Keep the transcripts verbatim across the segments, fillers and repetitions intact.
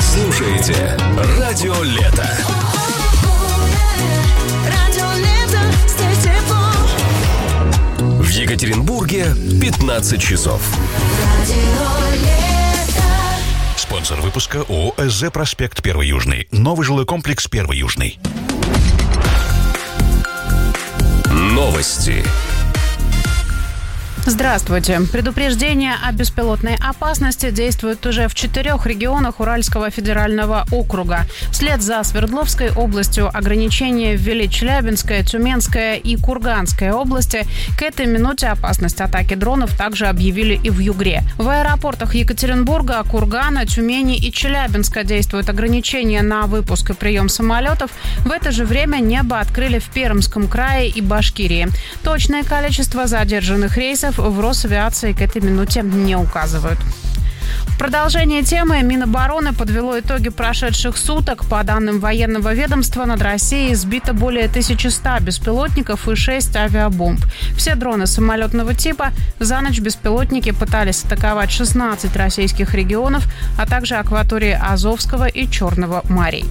слушаете Радио Лето. В Екатеринбурге пятнадцать часов. Спонсор выпуска ООО «СЗ Проспект Первый Южный». Новый жилой комплекс Первый Южный. Новости. Здравствуйте. Предупреждение о беспилотной опасности действует уже в четырех регионах Уральского федерального округа. Вслед за Свердловской областью ограничения ввели Челябинская, Тюменская и Курганская области. К этой минуте опасность атаки дронов также объявили и в Югре. В аэропортах Екатеринбурга, Кургана, Тюмени и Челябинска действуют ограничения на выпуск и прием самолетов. В это же время небо открыли в Пермском крае и Башкирии. Точное количество задержанных рейсов в Росавиации к этой минуте не указывают. В продолжение темы Минобороны подвело итоги прошедших суток. По данным военного ведомства, над Россией сбито более тысячи ста беспилотников и шесть авиабомб. Все дроны самолетного типа. За ночь беспилотники пытались атаковать шестнадцать российских регионов, а также акватории Азовского и Черного морей.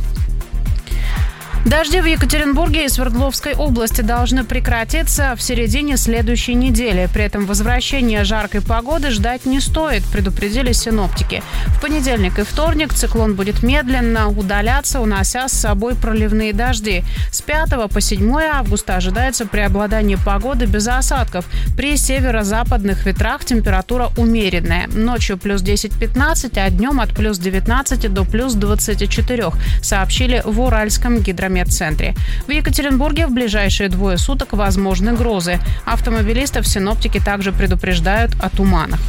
Дожди в Екатеринбурге и Свердловской области должны прекратиться в середине следующей недели. При этом возвращения жаркой погоды ждать не стоит, предупредили синоптики. В понедельник и вторник циклон будет медленно удаляться, унося с собой проливные дожди. С пятого по седьмое августа ожидается преобладание погоды без осадков. При северо-западных ветрах температура умеренная. Ночью плюс десять-пятнадцать, а днем от плюс девятнадцати до плюс двадцати четырёх, сообщили в Уральском гидрометцентре. В Екатеринбурге в ближайшие двое суток возможны грозы. Автомобилистов синоптики также предупреждают о туманах.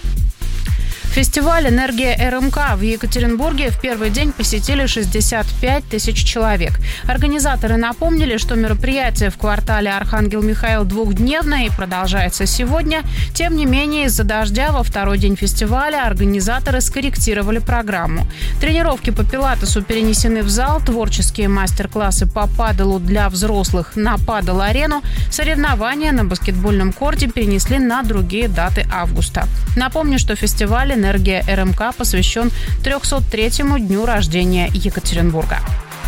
Фестиваль «Энергия РМК» в Екатеринбурге в первый день посетили шестьдесят пять тысяч человек. Организаторы напомнили, что мероприятие в квартале Архангел Михаил двухдневное и продолжается сегодня. Тем не менее, из-за дождя во второй день фестиваля организаторы скорректировали программу. Тренировки по пилатесу перенесены в зал, творческие мастер-классы по паделу для взрослых на падел-арену, соревнования на баскетбольном корте перенесли на другие даты августа. Напомню, что фестиваль «Энергия РМК» посвящен трехсот третьему дню рождения Екатеринбурга.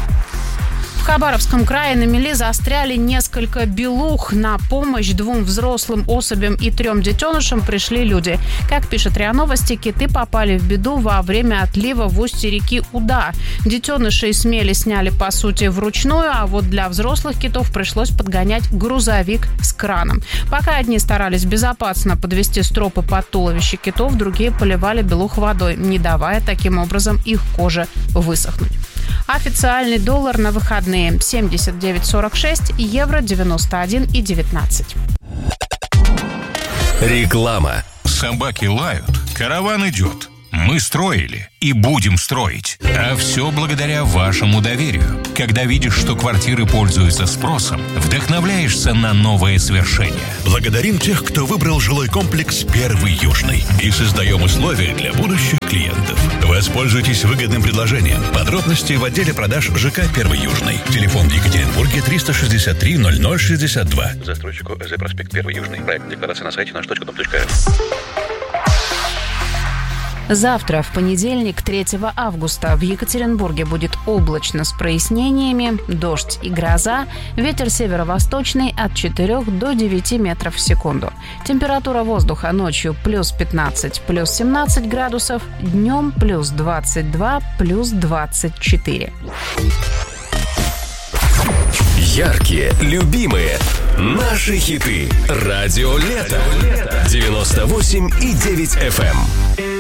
В Хабаровском крае на мели застряли несколько белух. На помощь двум взрослым особям и трем детенышам пришли люди. Как пишет РИА Новости, киты попали в беду во время отлива в устье реки Уда. Детенышей смели сняли, по сути, вручную, а вот для взрослых китов пришлось подгонять грузовик с краном. Пока одни старались безопасно подвести стропы под туловище китов, другие поливали белух водой, не давая таким образом их коже высохнуть. Официальный доллар на выходные семьдесят девять сорок шесть, евро девяносто один и девятнадцать. Реклама. Собаки лают, караван идет. Мы строили и будем строить. А все благодаря вашему доверию. Когда видишь, что квартиры пользуются спросом, вдохновляешься на новые свершения. Благодарим тех, кто выбрал жилой комплекс «Первый Южный». И создаем условия для будущих клиентов. Воспользуйтесь выгодным предложением. Подробности в отделе продаж ЖК «Первый Южный». Телефон в Екатеринбурге триста шестьдесят три ноль ноль шестьдесят два. Застройщику ЭЗ Проспект Первый Южный. Проект декларации на сайте наш точка дом точка эр. Завтра, в понедельник, третьего августа, в Екатеринбурге будет облачно с прояснениями, дождь и гроза, ветер северо-восточный от четырёх до девяти метров в секунду. Температура воздуха ночью плюс пятнадцать, плюс семнадцать градусов, днем плюс двадцать два, плюс двадцать четыре. Яркие, любимые, наши хиты. Радио Лето. девяносто восемь и девять эф эм.